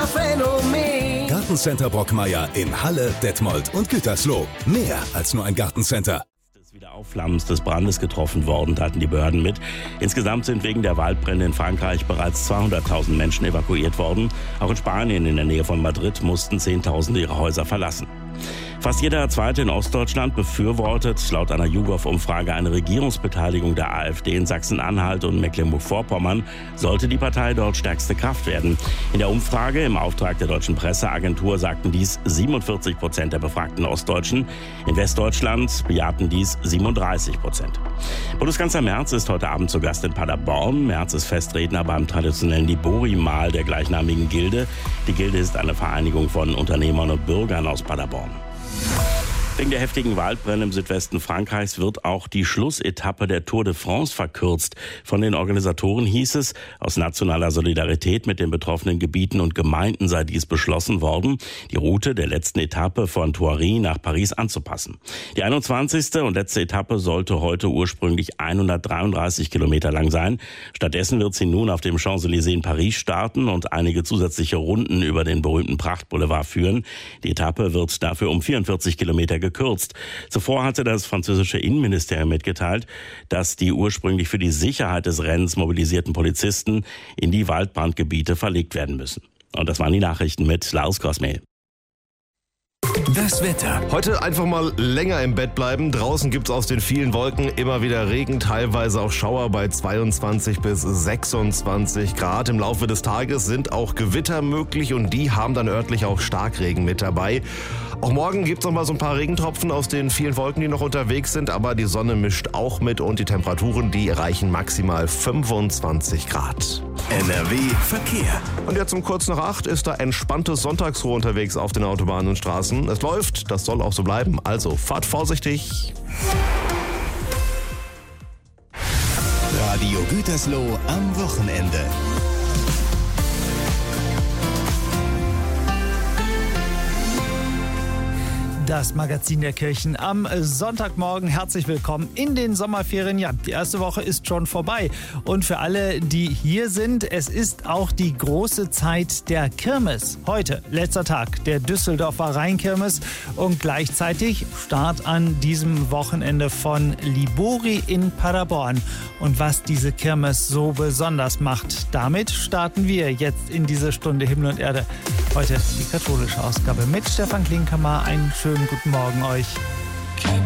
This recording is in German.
Winterphänomen. Gartencenter Brockmeier in Halle, Detmold und Gütersloh. Mehr als nur ein Gartencenter. Des Wiederaufflammens des Brandes getroffen worden, teilten die Behörden mit. Insgesamt sind wegen der Waldbrände in Frankreich bereits 200.000 Menschen evakuiert worden. Auch in Spanien in der Nähe von Madrid mussten Zehntausende ihre Häuser verlassen. Fast jeder Zweite in Ostdeutschland befürwortet laut einer YouGov-Umfrage eine Regierungsbeteiligung der AfD in Sachsen-Anhalt und Mecklenburg-Vorpommern, sollte die Partei dort stärkste Kraft werden. In der Umfrage im Auftrag der Deutschen Presseagentur sagten dies 47% der befragten Ostdeutschen. In Westdeutschland bejahten dies 37%. Bundeskanzler Merz ist heute Abend zu Gast in Paderborn. Merz ist Festredner beim traditionellen Libori-Mahl der gleichnamigen Gilde. Die Gilde ist eine Vereinigung von Unternehmern und Bürgern aus Paderborn. Wegen der heftigen Waldbrände im Südwesten Frankreichs wird auch die Schlussetappe der Tour de France verkürzt. Von den Organisatoren hieß es, aus nationaler Solidarität mit den betroffenen Gebieten und Gemeinden sei dies beschlossen worden, die Route der letzten Etappe von Thoiry nach Paris anzupassen. Die 21. und letzte Etappe sollte heute ursprünglich 133 Kilometer lang sein. Stattdessen wird sie nun auf dem Champs-Élysées in Paris starten und einige zusätzliche Runden über den berühmten Prachtboulevard führen. Die Etappe wird dafür um 44 Kilometer gekürzt. Zuvor hatte das französische Innenministerium mitgeteilt, dass die ursprünglich für die Sicherheit des Rennens mobilisierten Polizisten in die Waldbrandgebiete verlegt werden müssen. Und das waren die Nachrichten mit Lars Cosmel. Das Wetter. Heute einfach mal länger im Bett bleiben. Draußen gibt's aus den vielen Wolken immer wieder Regen, teilweise auch Schauer bei 22 bis 26 Grad. Im Laufe des Tages sind auch Gewitter möglich und die haben dann örtlich auch Starkregen mit dabei. Auch morgen gibt's noch mal so ein paar Regentropfen aus den vielen Wolken, die noch unterwegs sind, aber die Sonne mischt auch mit und die Temperaturen, die erreichen maximal 25 Grad. NRW Verkehr. Und jetzt um kurz nach 8 ist da entspanntes Sonntagsruhe unterwegs auf den Autobahnen und Straßen. Es läuft, das soll auch so bleiben, also fahrt vorsichtig. Radio Gütersloh am Wochenende. Das Magazin der Kirchen am Sonntagmorgen. Herzlich willkommen in den Sommerferien. Ja, die erste Woche ist schon vorbei. Und für alle, die hier sind, es ist auch die große Zeit der Kirmes. Heute, letzter Tag der Düsseldorfer Rheinkirmes und gleichzeitig Start an diesem Wochenende von Libori in Paderborn. Und was diese Kirmes so besonders macht, damit starten wir jetzt in diese Stunde Himmel und Erde. Heute die katholische Ausgabe mit Stefan Klinkhammer. Einen schönen guten Morgen euch.